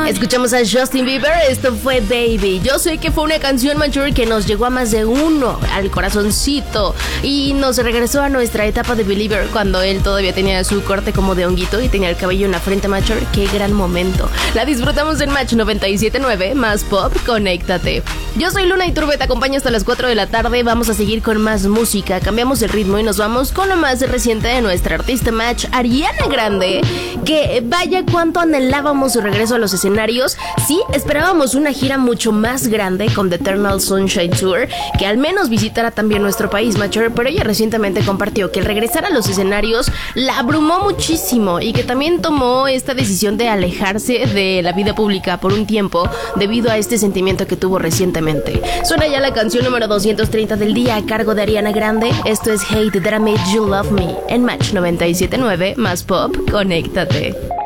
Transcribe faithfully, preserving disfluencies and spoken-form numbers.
Escuchamos a Justin Bieber, esto fue Baby. Yo sé que fue una canción mature que nos llegó a más de uno, al corazoncito, y nos regresó a nuestra etapa de Believer cuando él todavía tenía su corte como de honguito y tenía el cabello en la frente mature. Qué gran momento. La disfrutamos en Match noventa y siete punto nueve, más pop, conéctate. Yo soy Luna Iturbe, te acompaño hasta las cuatro de la tarde. Vamos a seguir con más música, cambiamos el ritmo y nos vamos con lo más reciente de nuestra artista Match, Ariana Grande, que vaya cuánto anhelábamos su regreso a los escenarios. Sí, esperábamos una gira mucho más grande con The Eternal Sunshine Tour, que al menos visitara también nuestro país mature, pero ella recientemente compartió que el regresar a los escenarios la abrumó muchísimo y que también tomó esta decisión de alejarse de la vida pública por un tiempo debido a este sentimiento que tuvo recientemente. Suena ya la canción número doscientos treinta del día a cargo de Ariana Grande. Esto es Hate That I Made You Love Me en Match noventa y siete punto nueve, más pop, conéctate.